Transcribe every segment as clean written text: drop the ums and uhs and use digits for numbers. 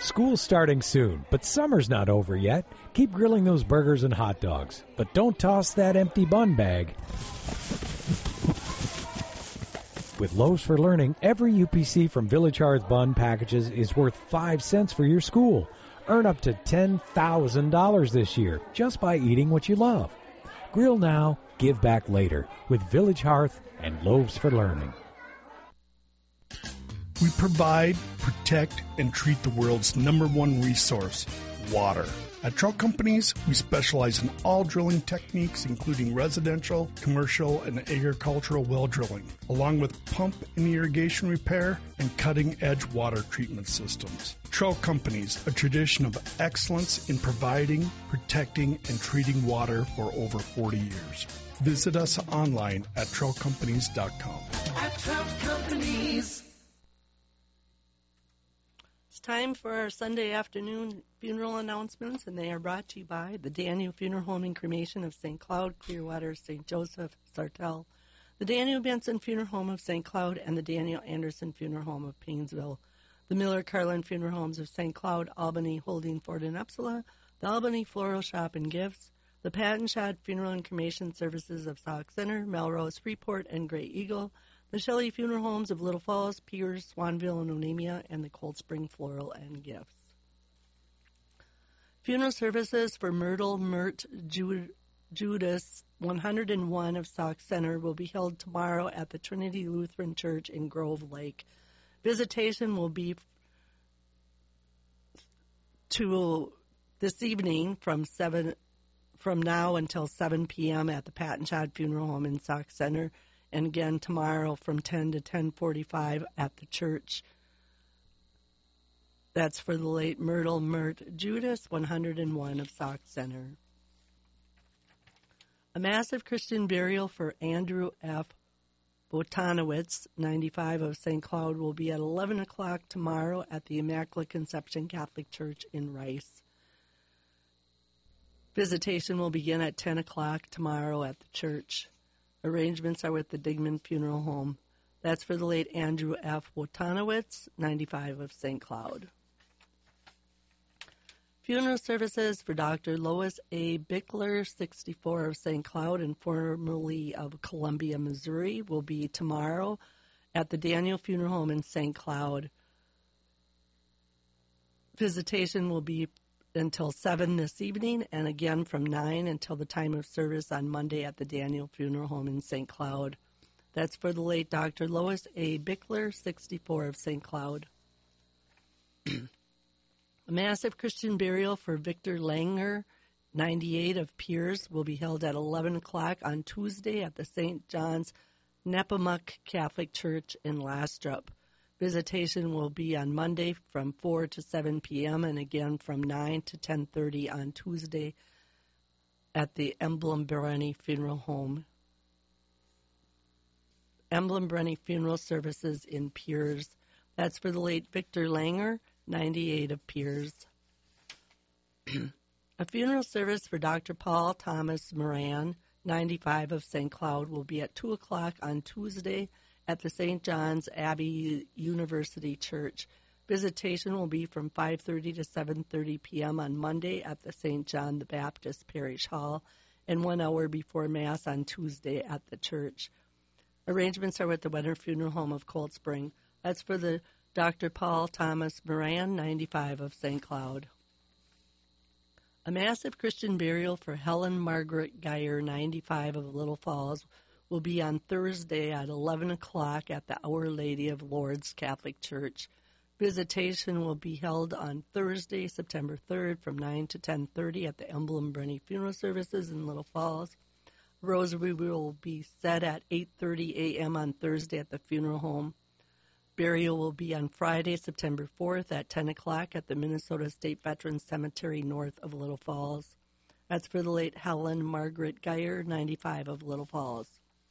School's starting soon, but summer's not over yet. Keep grilling those burgers and hot dogs, but don't toss that empty bun bag. With Loaves for Learning, every UPC from Village Hearth Bun packages is worth 5 cents for your school. Earn up to $10,000 this year just by eating what you love. Grill now, give back later with Village Hearth and Loaves for Learning. We provide, protect, and treat the world's #1 resource, water. At Trout Companies, we specialize in all drilling techniques, including residential, commercial, and agricultural well drilling, along with pump and irrigation repair and cutting-edge water treatment systems. Trout Companies, a tradition of excellence in providing, protecting, and treating water for over 40 years. Visit us online at troutcompanies.com. At Trout Companies. Time for our Sunday afternoon funeral announcements, and they are brought to you by the Daniel Funeral Home and Cremation of St. Cloud, Clearwater, St. Joseph, Sartell, the Daniel Benson Funeral Home of St. Cloud, and the Daniel Anderson Funeral Home of Painesville, the Miller Carlin Funeral Homes of St. Cloud, Albany, Holding Ford, and Upsala, the Albany Floral Shop and Gifts, the Pat and Shad Funeral and Cremation Services of Sauk Center, Melrose, Freeport, and Gray Eagle, the Shelley Funeral Homes of Little Falls, Piers, Swanville, and Onamia, and the Cold Spring Floral and Gifts. Funeral services for Myrtle Mert Judas 101 of Sauk Center will be held tomorrow at the Trinity Lutheran Church in Grove Lake. Visitation will be to this evening from now until 7 p.m. at the Pat and Shad Funeral Home in Sauk Center, and again tomorrow from 10 to 10:45 at the church. That's for the late Myrtle Mert Judas 101 of Sauk Center. A massive Christian burial for Andrew F. Botanowitz, 95 of St. Cloud, will be at 11 o'clock tomorrow at the Immaculate Conception Catholic Church in Rice. Visitation will begin at 10 o'clock tomorrow at the church. Arrangements are with the Digman Funeral Home. That's for the late Andrew F. Wotanowitz, 95 of St. Cloud. Funeral services for Dr. Lois A. Bickler, 64 of St. Cloud and formerly of Columbia, Missouri, will be tomorrow at the Daniel Funeral Home in St. Cloud. Visitation will be until 7 this evening, and again from 9 until the time of service on Monday at the Daniel Funeral Home in St. Cloud. That's for the late Dr. Lois A. Bickler, 64 of St. Cloud. A massive Christian burial for Victor Langer, 98 of Piers, will be held at 11 o'clock on Tuesday at the St. John's Nepomuk Catholic Church in Lastrup. Visitation will be on Monday from 4 to 7 p.m. and again from 9 to 10:30 on Tuesday at the Emblem Brenny Funeral Home. Emblem Brenny Funeral Services in Piers. That's for the late Victor Langer, 98 of Piers. A funeral service for Dr. Paul Thomas Moran, 95 of St. Cloud, will be at 2 o'clock on Tuesday at the St. John's Abbey University Church. Visitation will be from 5:30 to 7:30 p.m. on Monday at the St. John the Baptist Parish Hall and 1 hour before Mass on Tuesday at the church. Arrangements are with the Wenner Funeral Home of Cold Spring. That's for the Dr. Paul Thomas Moran, 95 of St. Cloud. A massive Christian burial for Helen Margaret Geyer, 95 of Little Falls, will be on Thursday at 11 o'clock at the Our Lady of Lourdes Catholic Church. Visitation will be held on Thursday, September 3rd from 9 to 10:30 at the Emblem Brenny Funeral Services in Little Falls. Rosary will be said at 8:30 a.m. on Thursday at the funeral home. Burial will be on Friday, September 4th at 10 o'clock at the Minnesota State Veterans Cemetery north of Little Falls. That's for the late Helen Margaret Geyer, 95 of Little Falls.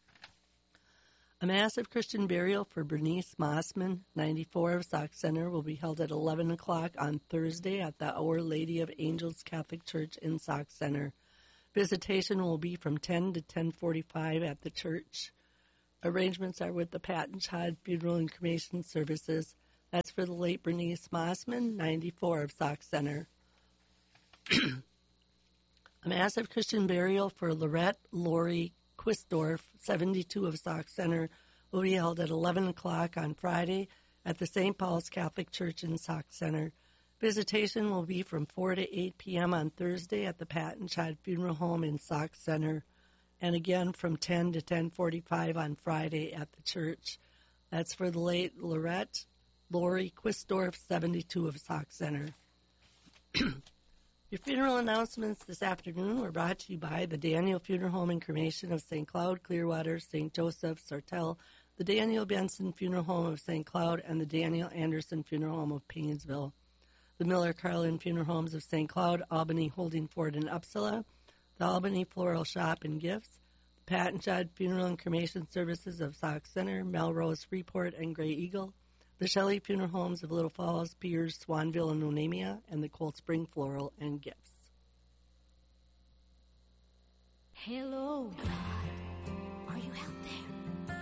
A massive Christian burial for Bernice Mossman, 94 of Sauk Center, will be held at 11 o'clock on Thursday at the Our Lady of Angels Catholic Church in Sauk Center. Visitation will be from 10 to 10:45 at the church. Arrangements are with the Pat and Shad Funeral and Cremation Services. That's for the late Bernice Mossman, 94 of Sauk Center. A massive Christian burial for Lorette Lori Quistorf, 72 of Sauk Center, will be held at 11 o'clock on Friday at the St. Paul's Catholic Church in Sauk Center. Visitation will be from 4 to 8 p.m. on Thursday at the Pat and Chad Funeral Home in Sauk Center, and again from 10 to 10:45 on Friday at the church. That's for the late Lorette Lori Quistorf, 72 of Sauk Center. Your funeral announcements this afternoon were brought to you by the Daniel Funeral Home and Cremation of St. Cloud, Clearwater, St. Joseph, Sartell, the Daniel Benson Funeral Home of St. Cloud, and the Daniel Anderson Funeral Home of Paynesville. The Miller Carlin Funeral Homes of St. Cloud, Albany, Holdingford, and Upsala, the Albany Floral Shop and Gifts, the Pat and Chad Funeral and Cremation Services of Sauk Center, Melrose, Freeport, and Gray Eagle, the Shelley Funeral Homes of Little Falls, Piers, Swanville, and Onamia, and the Cold Spring Floral and Gifts. Hello, God. Are you out there?